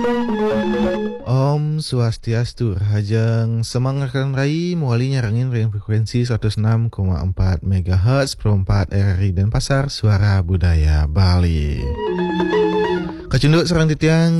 Om Swastiastu, Hajeng Semangatkan Rai, Muali nyarangin ring frekuensi 106,4 MHz Pro 4 RRI Denpasar, Suara Budaya Bali. Kacunduk serang titiang